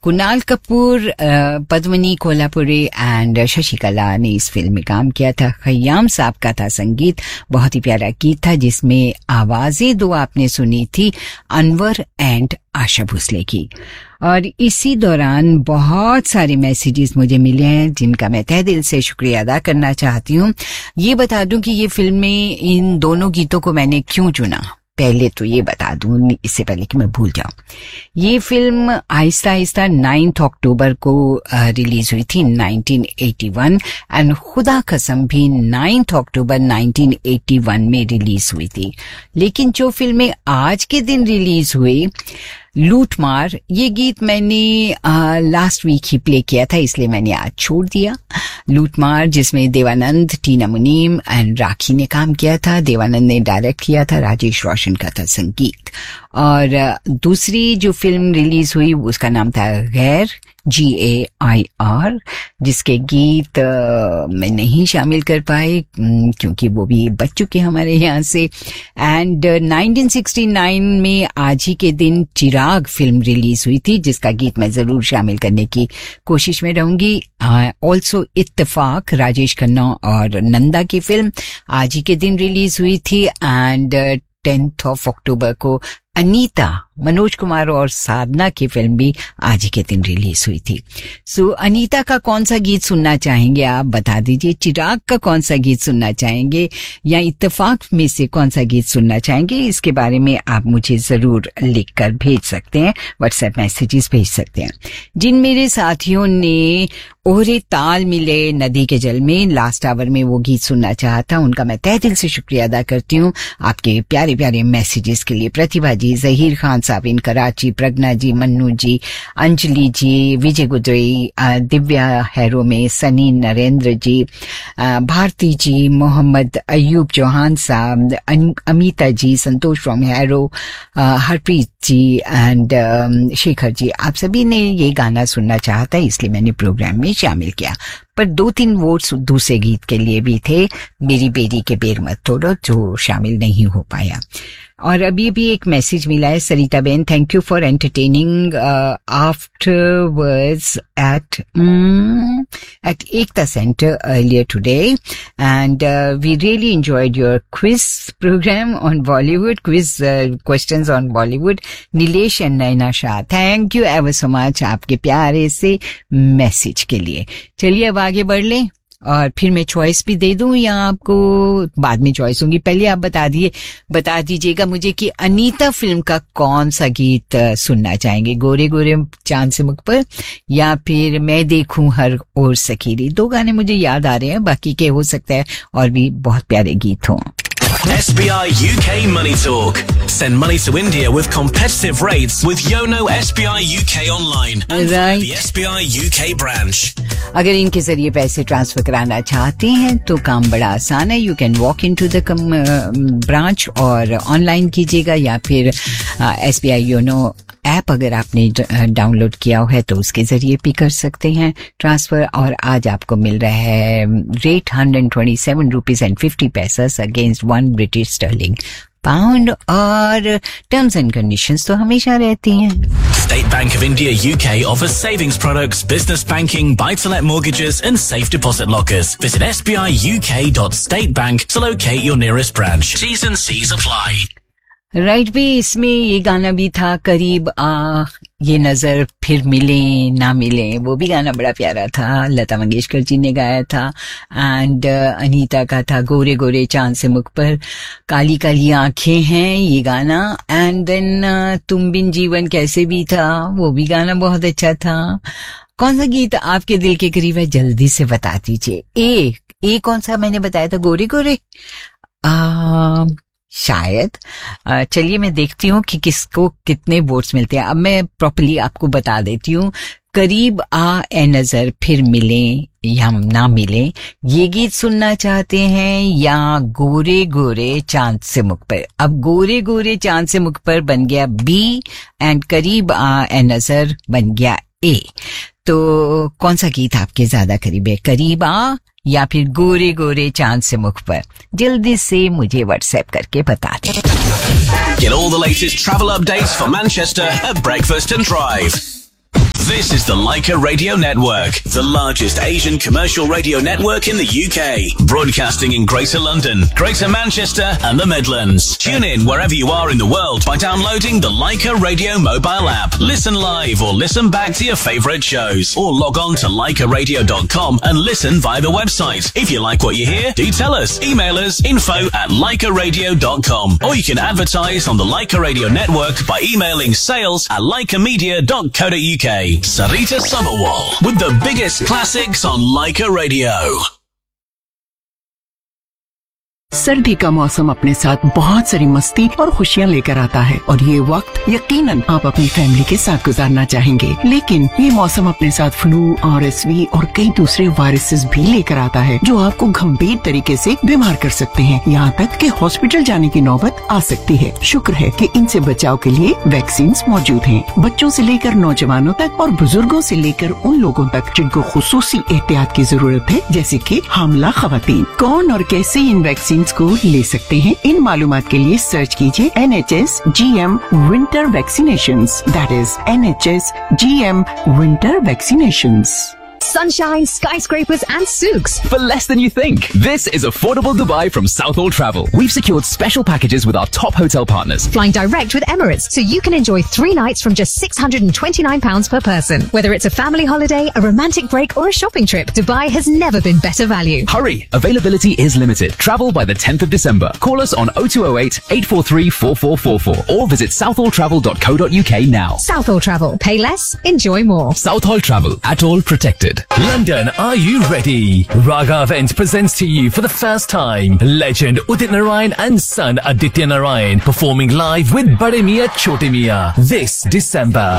Kunal Kapoor, Padmini Kolhapuri and Sasikala ने इस film में काम किया था। खयाम साहब का था संगीत, बहुत ही प्यारा गीत था जिसमें आवाजें दो आपने सुनी थी, अनवर एंड आशा भोसले की। और इसी दौरान बहुत सारे मैसेजेस मुझे मिले हैं जिनका मैं तहे दिल से शुक्रिया अदा करना चाहती हूँ। ये बता दूं कि ये फिल्म में इन दोनों गीतों को मैंने क्यों चुना, पहले तो ये बता दूं इससे पहले कि मैं भूल जाऊं। ये फिल्म आहिस्ता आहिस्ता 9 अक्टूबर को रिलीज हुई थी 1981 एंड खुदा कसम भी 9 अक्टूबर 1981 में रिलीज हुई थी। लेकिन जो फिल्में आज के दिन रिलीज हुई, लूट मार, ये गीत मैंने लास्ट वीक ही प्ले किया था इसलिए मैंने आज छोड़ दिया। लूट मार जिसमें देवानंद, टीना मुनीम एंड राखी ने काम किया था, देवानंद ने डायरेक्ट किया था, राजेश रोशन का था संगीत। और दूसरी जो फिल्म रिलीज हुई उसका नाम था गैर, GAIR, जिसके गीत मैं नहीं शामिल कर पाई क्योंकि वो भी बच चुके हमारे यहाँ से। एंड 1969 में आज ही के दिन चिराग फिल्म रिलीज हुई थी जिसका गीत मैं जरूर शामिल करने की कोशिश में रहूंगी। ऑल्सो इत्तेफाक, राजेश खन्ना और नंदा की फिल्म आज ही के दिन रिलीज हुई थी। एंड 10 अक्टूबर को अनीता, मनोज कुमार और साधना की फिल्म भी आज ही के दिन रिलीज हुई थी। सो अनीता का कौन सा गीत सुनना चाहेंगे आप बता दीजिए, चिराग का कौन सा गीत सुनना चाहेंगे या इत्तेफाक में से कौन सा गीत सुनना चाहेंगे, इसके बारे में आप मुझे जरूर लिखकर भेज सकते हैं, व्हाट्सएप मैसेजेस भेज सकते हैं। जिन मेरे साथियों ने ओहरे ताल मिले नदी के जल में लास्ट आवर में वो गीत सुनना चाहा था, उनका मैं तहे दिल से शुक्रिया अदा करती हूँ आपके प्यारे प्यारे मैसेजेस के लिए। प्रतिभा जी, जहीर खान साहब इन कराची, प्रज्ञा जी, मन्नू जी, अंजलि जी, विजय गुजरी, दिव्या हैरो में, सनी नरेंद्र जी, भारती जी, मोहम्मद अयूब चौहान साहब, अमिता जी, संतोष from harrow, Harpreet ji and Shekhar ji, आप सभी ने ये गाना सुनना चाहा था इसलिए मैंने प्रोग्राम में शामिल किया। पर 2-3 वोट्स दूसरे गीत के लिए भी थे, मेरी बेरी के बेर मत तोड़ो, जो शामिल नहीं हो पाया। और अभी भी एक मैसेज मिला है, सरिता Ben, thank you for entertaining afterwards at Ekta Center earlier today, and we really enjoyed your quiz program on Bollywood, quiz questions on Bollywood. Nilesh and Naina Shah, thank you ever so much आपके प्यारे से message के लिए। चलिए अब आगे बढ़ लें और फिर मैं चॉइस भी दे दूं या आपको बाद में चॉइस होंगी। पहले आप बता दीजिएगा मुझे कि अनीता फिल्म का कौन सा गीत सुनना चाहेंगे, गोरे गोरे चांद से मुख पर या फिर मैं देखूं हर ओर सकीरी। 2 गाने मुझे याद आ रहे हैं, बाकी के हो सकता है और भी बहुत प्यारे गीत हों। SBI UK Money Talk. Send money to India with competitive rates with Yono SBI UK Online and the SBI UK branch. अगर इनके जरिए पैसे ट्रांसफर कराना चाहते हैं तो काम बड़ा आसान है। You can walk in to the branch और ऑनलाइन कीजिएगा या फिर SBI योनो ऐप अगर आपने डाउनलोड किया है तो उसके जरिए भी कर सकते हैं ट्रांसफर। और आज आपको मिल रहा है रेट 127 रुपीज एंड 50 पैसे अगेंस्ट 1 ब्रिटिश स्टर्लिंग पाउंड, और टर्म्स एंड कंडीशंस तो हमेशा रहती हैं। State Bank of India UK offers savings products, business banking, buy-to-let mortgages and safe deposit lockers. Visit sbiuk.statebank to locate your nearest branch. T's and C's apply. Right भी इसमें ये गाना भी था, करीब आ ये नजर फिर मिले ना मिले, वो भी गाना बड़ा प्यारा था, लता मंगेशकर जी ने गाया था। एंड अनीता का था गोरे गोरे चांद से मुख पर काली काली आंखें हैं, ये गाना। एंड देन तुम बिन जीवन कैसे भी था, वो भी गाना बहुत अच्छा था। कौन सा गीत आपके दिल के करीब है जल्दी से बता दीजिए। ए कौन सा मैंने बताया था, गोरे गोरे शायद। चलिए मैं देखती हूँ कि किसको कितने वोट्स मिलते हैं। अब मैं प्रॉपर्ली आपको बता देती हूँ। करीब आ ए नजर फिर मिले या ना मिले, ये गीत सुनना चाहते हैं या गोरे गोरे चांद से मुख पर। अब गोरे गोरे चांद से मुख पर बन गया बी एंड करीब आ ए नजर बन गया ए। तो कौन सा गीत आपके ज्यादा करीब है, करीब आ या फिर गोरे गोरे चांद से मुख पर? जल्दी से मुझे व्हाट्सएप करके बता दें। Get all the latest travel updates for Manchester at Breakfast and Drive. This is the Leica Radio Network, the largest Asian commercial radio network in the UK, broadcasting in Greater London, Greater Manchester and the Midlands. Tune in wherever you are in the world by downloading the Leica Radio mobile app. Listen live or listen back to your favourite shows, or log on to leicaradio.com and listen via the website. If you like what you hear, do tell us. Email us info@leicaradio.com, or you can advertise on the Leica Radio Network by emailing sales@leicamedia.co.uk. Sarita Sabharwal with the biggest classics on Leica Radio. सर्दी का मौसम अपने साथ बहुत सारी मस्ती और खुशियाँ लेकर आता है और ये वक्त यकीनन आप अपनी फैमिली के साथ गुजारना चाहेंगे, लेकिन ये मौसम अपने साथ फ्लू, RSV और कई दूसरे वायरसेस भी लेकर आता है जो आपको गंभीर तरीके से बीमार कर सकते हैं, यहाँ तक कि हॉस्पिटल जाने की नौबत आ सकती है। शुक्र है कि इनसे बचाव के लिए वैक्सीन मौजूद हैं। बच्चों से लेकर नौजवानों तक और बुजुर्गों से लेकर उन लोगों तक जिनको खुसूसी एहतियात की जरूरत है, जैसे कि हामला खवातीन। कौन और कैसे इन वैक्सीन को ले सकते हैं, इन मालूमात के लिए सर्च कीजिए NHS GM Winter Vaccinations, that is NHS GM Winter Vaccinations. Sunshine, skyscrapers and souks. For less than you think. This is Affordable Dubai from Southall Travel. We've secured special packages with our top hotel partners. Flying direct with Emirates, so you can enjoy 3 nights from just £629 per person. Whether it's a family holiday, a romantic break or a shopping trip, Dubai has never been better value. Hurry! Availability is limited. Travel by the 10th of December. Call us on 0208 843 4444 or visit southalltravel.co.uk now. Southall Travel. Pay less, enjoy more. Southall Travel. At all protected. London, are you ready? Raga Events presents to you for the first time legend Udit Narayan and son Aditya Narayan performing live with Bade Miyan Chote Miyan this December.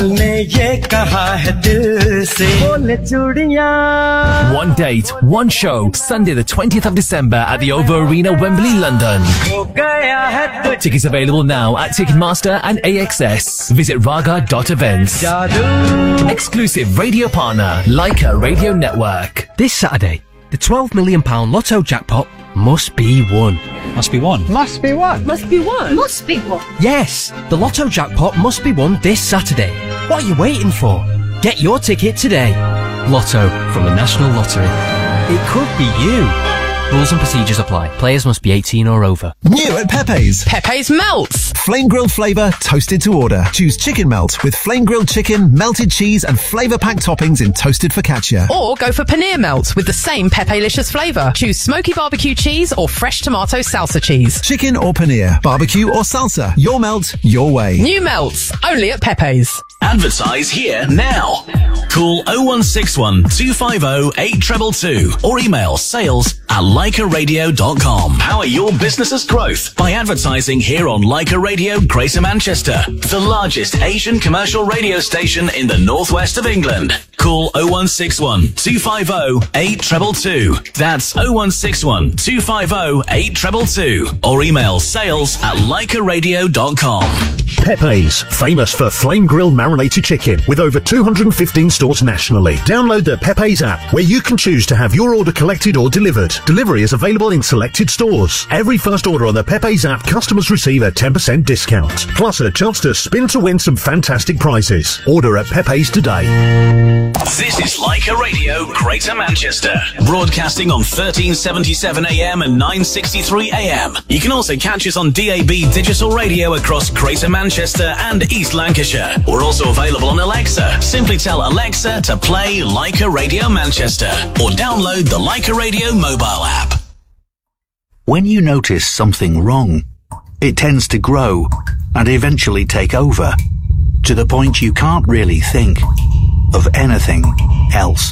One date, one show, Sunday the 20th of December at the Over Arena, Wembley, London. Tickets available now at Ticketmaster and AXS. Visit raga.events. Exclusive radio partner, Leica Radio Network. This Saturday, the £12 million Lotto jackpot must be won. Must be won. Must be won. Must be won. Must be won. Yes, the Lotto jackpot must be won this Saturday. What are you waiting for? Get your ticket today. Lotto from the National Lottery. It could be you. Rules and procedures apply. Players must be 18 or over. New at Pepe's. Pepe's Melts. Flame grilled flavour, toasted to order. Choose chicken melt with flame grilled chicken, melted cheese and flavour packed toppings in toasted focaccia. Or go for paneer melts with the same Pepe-licious flavour. Choose smoky barbecue cheese or fresh tomato salsa cheese. Chicken or paneer, barbecue or salsa. Your melt, your way. New melts, only at Pepe's. Advertise here now. Call 0161 250 8222 or email sales@leicaradio.com. Power your business's growth by advertising here on Leica Radio Greater Manchester, the largest Asian commercial radio station in the northwest of England. Call 0161 250 8222. That's 0161 250 8222 or email sales@leicaradio.com. Pepe's, famous for flame grilled marinated chicken with over 215 stores nationally. Download the Pepe's app where you can choose to have your order collected or delivered. Delivery is available in selected stores. Every first order on the Pepe's app, customers receive a 10% discount, plus a chance to spin to win some fantastic prizes. Order at Pepe's today. This is Leica Radio Greater Manchester, broadcasting on 1377 AM and 963 AM. You can also catch us on DAB digital radio across Greater Manchester and East Lancashire. We're also available on Alexa. Simply tell Alexa to play Leica Radio Manchester or download the Leica Radio mobile app. When you notice something wrong, it tends to grow and eventually take over to the point you can't really think of anything else.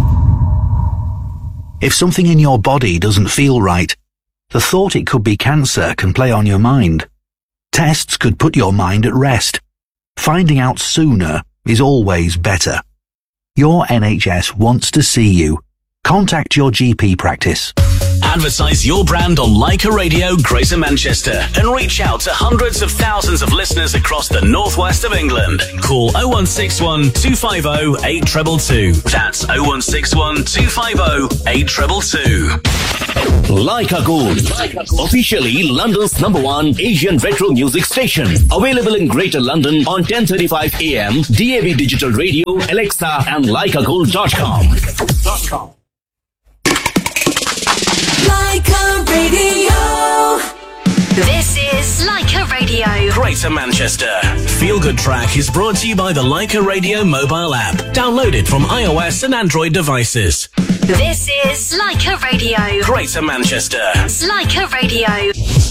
If something in your body doesn't feel right, the thought it could be cancer can play on your mind. Tests could put your mind at rest. Finding out sooner is always better. Your NHS wants to see you. Contact your GP practice. Advertise your brand on Leica Radio Greater Manchester and reach out to hundreds of thousands of listeners across the northwest of England. Call 0161 250 8222. That's 0161 250 8222. Leica Gold, officially London's #1 Asian retro music station. Available in Greater London on 10:35 AM, DAB Digital Radio, Alexa and leicagold.com. Leica Radio. This is Leica Radio. Greater Manchester. Feel Good Track is brought to you by the Leica Radio mobile app. Download it from iOS and Android devices. This is Leica Radio. Greater Manchester. Leica Radio.